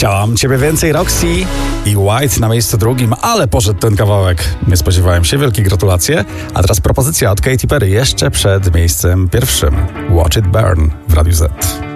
Chciałam ciebie więcej, Roxy i White na miejscu drugim, ale poszedł ten kawałek. Nie spodziewałem się, wielkie gratulacje. A teraz propozycja od Katy Perry jeszcze przed miejscem pierwszym. Watch It Burn w Radiu Z.